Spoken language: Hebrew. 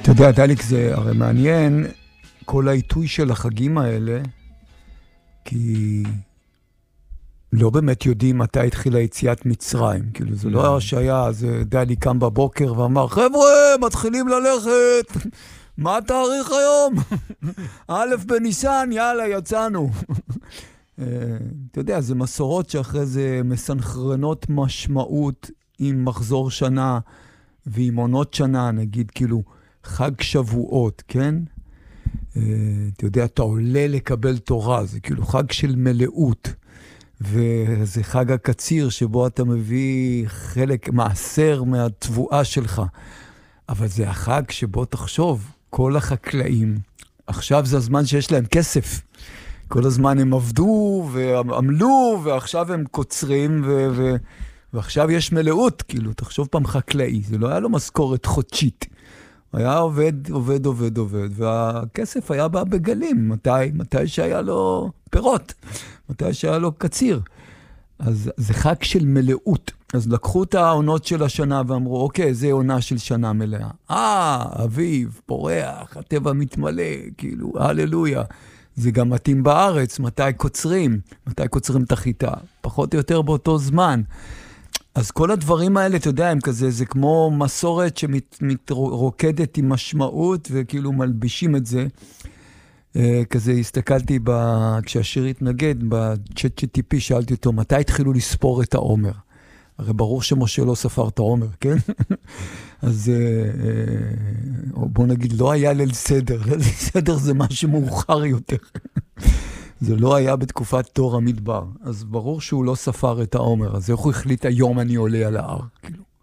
אתה יודע, דליק, זה הרי מעניין כל העיתוי של החגים האלה, כי לא באמת יודעים מתי התחילה יציאת מצרים. כאילו, זה לא שהיה, זה דליק קם בבוקר ואמר, חבר'ה, מתחילים ללכת, מה התאריך היום? א' בניסן, יאללה, יצאנו. אתה יודע, זה מסורות שאחרי זה מסנכרנות משמעות עם מחזור שנה ועם עונות שנה, נגיד כאילו חג שבועות, כן? אתה יודע, אתה עולה לקבל תורה, זה כאילו חג של מלאות, וזה חג הקציר שבו אתה מביא חלק מעשר מהתבואה שלך. אבל זה החג שבו תחשוב, כל החקלאים, עכשיו זה הזמן שיש להם כסף. כל הזמן הם עבדו ועמלו, ועכשיו הם קוצרים, ועכשיו יש מלאות, כאילו, תחשוב פעם חקלאי, זה לא היה לו משכורת חודשית. היה עובד, והכסף היה בא בגלים, מתי שהיה לו פירות, מתי שהיה לו קציר. אז זה חג של מלאות. אז לקחו את העונות של השנה ואמרו, אוקיי, זה עונה של שנה מלאה. אביב, פורח, הטבע מתמלא, כאילו, הללויה. זה גם מתאים בארץ, מתי קוצרים את החיטה, פחות או יותר באותו זמן. אז כל הדברים האלה, אתה יודע, הם כזה, זה כמו מסורת שמתרוקדת עם משמעות, וכאילו מלבישים את זה. כזה הסתכלתי, כשהשיר התנגד, בצ'אט GTP, שאלתי אותו, מתי התחילו לספור את העומר? הרי ברור שמשה לא ספר את העומר, כן? אז בוא נגיד, לא היה ליל סדר. ליל סדר זה משהו מאוחר יותר. זה לא היה בתקופת תור המדבר. אז ברור שהוא לא ספר את העומר. אז איך הוא החליט היום אני עולה על ההר? כאילו.